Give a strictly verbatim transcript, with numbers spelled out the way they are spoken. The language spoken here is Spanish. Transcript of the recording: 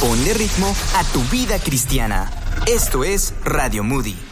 Ponle ritmo a tu vida cristiana. Esto es Radio Moody.